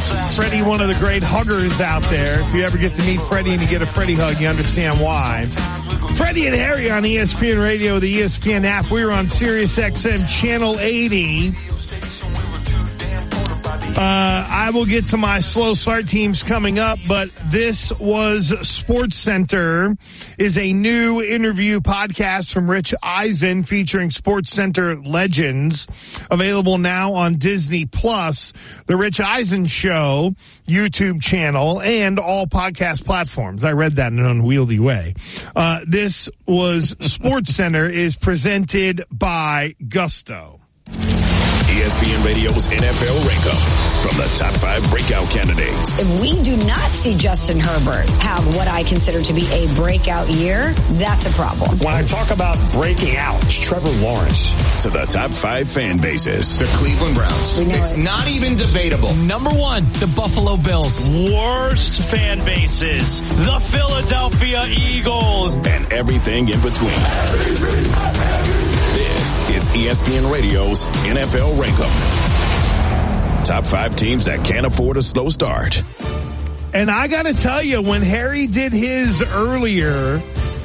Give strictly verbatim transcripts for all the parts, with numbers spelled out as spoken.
Freddie, one of the great huggers out there. If you ever get to meet Freddie and you get a Freddie hug, you understand why. Freddie and Harry on E S P N Radio, the E S P N app. We were on Sirius X M Channel eighty. Uh, I will get to my slow start teams coming up, but this was Sports Center is a new interview podcast from Rich Eisen featuring Sports Center legends, available now on Disney Plus, the Rich Eisen Show YouTube channel, and all podcast platforms. I read that in an unwieldy way. Uh, this was Sports Center is presented by Gusto. E S P N Radio's N F L Rankup from the top five breakout candidates. If we do not see Justin Herbert have what I consider to be a breakout year, that's a problem. When I talk about breaking out, it's Trevor Lawrence. To the top five fan bases. The Cleveland Browns. It's it. not even debatable. Number one, the Buffalo Bills. Worst fan bases, the Philadelphia Eagles. And everything in between. This is E S P N Radio's N F L Rankup. Top five teams that can't afford a slow start. And I got to tell you, when Harry did his earlier,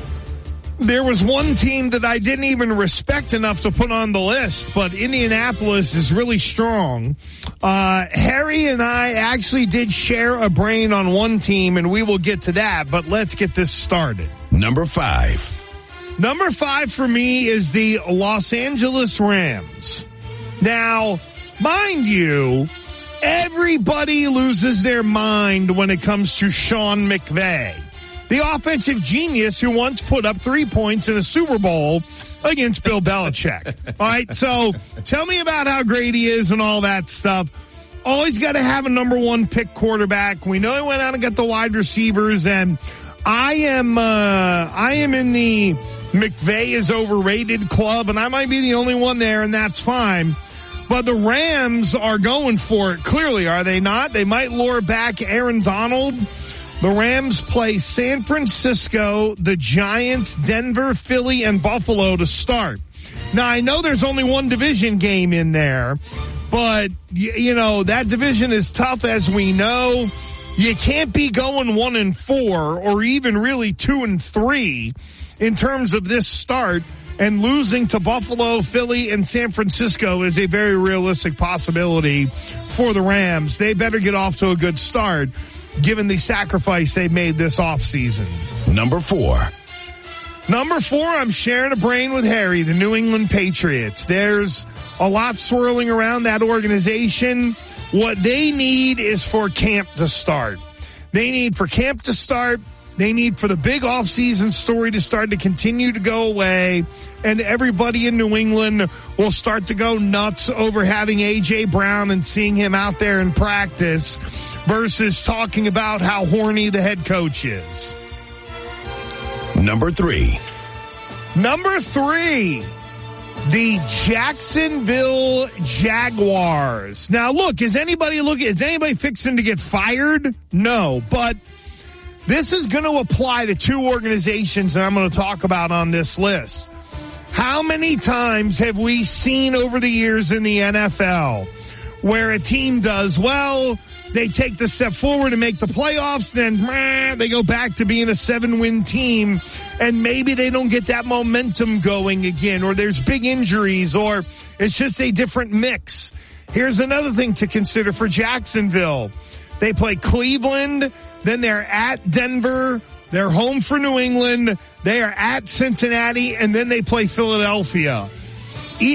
there was one team that I didn't even respect enough to put on the list, but Indianapolis is really strong. Uh, Harry and I actually did share a brain on one team, and we will get to that, but let's get this started. Number five. Number five for me is the Los Angeles Rams. Now, mind you, everybody loses their mind when it comes to Sean McVay, the offensive genius who once put up three points in a Super Bowl against Bill Belichick. All right, so tell me about how great he is and all that stuff. Always got to have a number one pick quarterback. We know he went out and got the wide receivers, and I am uh, I am in the McVay is overrated club, and I might be the only one there, and that's fine. But the Rams are going for it, clearly, are they not? They might lure back Aaron Donald. The Rams play San Francisco, the Giants, Denver, Philly, and Buffalo to start. Now, I know there's only one division game in there, but, you know, that division is tough, as we know. You can't be going one and four or even really two and three in terms of this start, and losing to Buffalo, Philly, and San Francisco is a very realistic possibility for the Rams. They better get off to a good start given the sacrifice they made this offseason. Number four. Number four, I'm sharing a brain with Harry, the New England Patriots. There's a lot swirling around that organization. What they need is for camp to start. They need for camp to start. They need for the big offseason story to start to continue to go away, and everybody in New England will start to go nuts over having A J. Brown and seeing him out there in practice versus talking about how horny the head coach is. Number three. Number three. The Jacksonville Jaguars. Now, look, is anybody looking, is anybody fixing to get fired? No, but this is going to apply to two organizations that I'm going to talk about on this list. How many times have we seen over the years in the N F L where a team does well, they take the step forward and make the playoffs, then meh, they go back to being a seven-win team, and maybe they don't get that momentum going again, or there's big injuries, or it's just a different mix. Here's another thing to consider for Jacksonville. They play Cleveland, then they're at Denver, they're home for New England, they are at Cincinnati, and then they play Philadelphia.